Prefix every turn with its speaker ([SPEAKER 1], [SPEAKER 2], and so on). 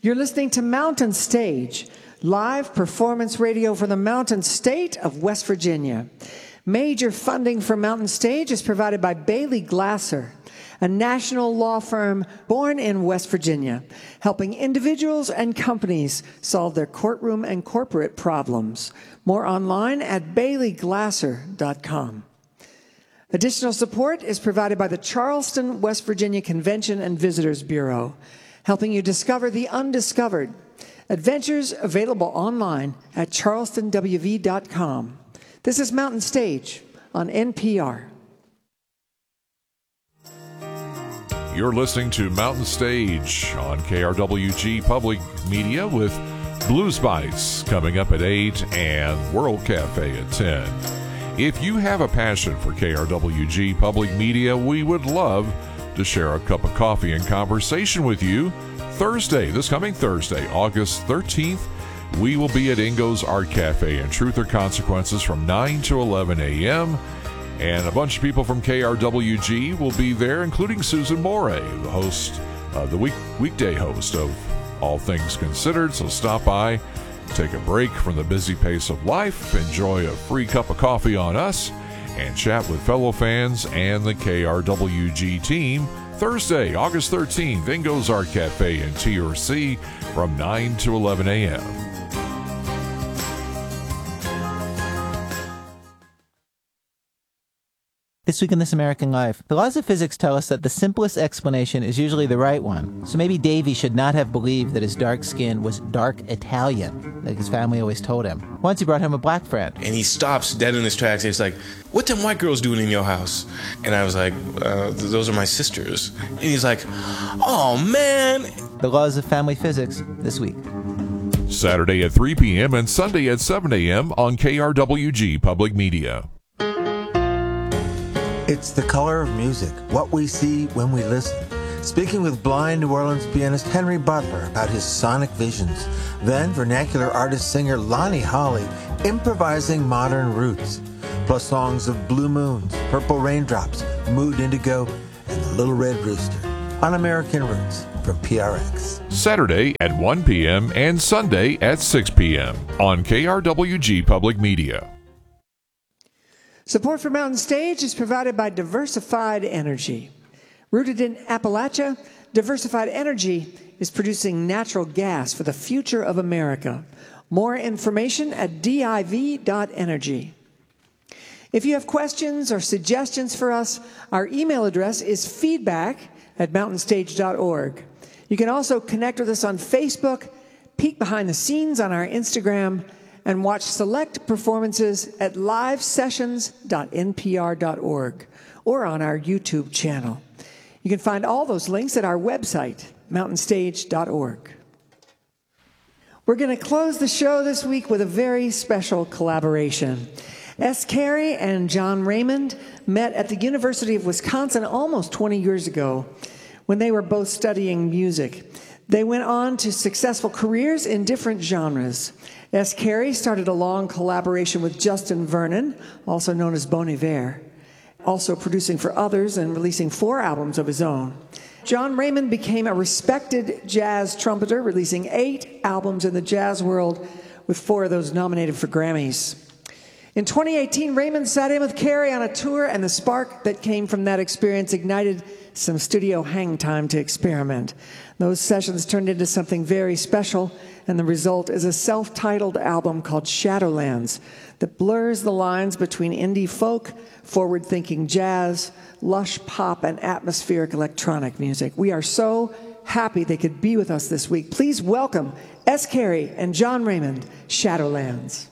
[SPEAKER 1] You're listening to Mountain Stage, live performance radio for the Mountain State of West Virginia. Major funding for Mountain Stage is provided by Bailey Glasser, a national law firm born in West Virginia, helping individuals and companies solve their courtroom and corporate problems. More online at baileyglasser.com. Additional support is provided by the Charleston, West Virginia Convention and Visitors Bureau, helping you discover the undiscovered. Adventures available online at charlestonwv.com. This is Mountain Stage on NPR.
[SPEAKER 2] You're listening to Mountain Stage on KRWG Public Media with Blues Bites coming up at 8 and World Cafe at 10. If you have a passion for KRWG Public Media, we would love to share a cup of coffee and conversation with you. This coming Thursday, August 13th, we will be at Ingo's Art Cafe in Truth or Consequences from 9 to 11 a.m., and a bunch of people from KRWG will be there, including Susan Moray, the host, the weekday host of All Things Considered. So stop by, take a break from the busy pace of life, enjoy a free cup of coffee on us, and chat with fellow fans and the KRWG team. Thursday, August 13th, Ingo's Art Cafe in TRC from 9 to 11 a.m.
[SPEAKER 3] This week in This American Life, the laws of physics tell us that the simplest explanation is usually the right one. So maybe Davy should not have believed that his dark skin was dark Italian, like his family always told him. Once he brought home a black friend.
[SPEAKER 4] And he stops dead in his tracks and he's like, "What them white girls doing in your house?" And I was like, "Those are my sisters." And he's like, "Oh, man."
[SPEAKER 3] The laws of family physics this week.
[SPEAKER 2] Saturday at 3 p.m. and Sunday at 7 a.m. on KRWG Public Media.
[SPEAKER 5] It's the color of music, what we see when we listen. Speaking with blind New Orleans pianist Henry Butler about his sonic visions. Then vernacular artist-singer Lonnie Holley improvising modern roots. Plus songs of Blue Moons, Purple Raindrops, Mood Indigo, and The Little Red Rooster on American Roots from PRX.
[SPEAKER 2] Saturday at 1 p.m. and Sunday at 6 p.m. on KRWG Public Media.
[SPEAKER 1] Support for Mountain Stage is provided by Diversified Energy. Rooted in Appalachia, Diversified Energy is producing natural gas for the future of America. More information at div.energy. If you have questions or suggestions for us, our email address is feedback@mountainstage.org. You can also connect with us on Facebook, peek behind the scenes on our Instagram, and watch select performances at livesessions.npr.org or on our YouTube channel. You can find all those links at our website, mountainstage.org. We're going to close the show this week with a very special collaboration. S. Carey and John Raymond met at the University of Wisconsin almost 20 years ago when they were both studying music. They went on to successful careers in different genres. S. Carey started a long collaboration with Justin Vernon, also known as Bon Iver, also producing for others and releasing 4 albums of his own. John Raymond became a respected jazz trumpeter, releasing 8 albums in the jazz world, with 4 of those nominated for Grammys. In 2018, Raymond sat in with Carey on a tour, and the spark that came from that experience ignited some studio hang time to experiment. Those sessions turned into something very special, and the result is a self-titled album called Shadowlands that blurs the lines between indie folk, forward-thinking jazz, lush pop, and atmospheric electronic music. We are so happy they could be with us this week. Please welcome S. Carey and John Raymond, Shadowlands.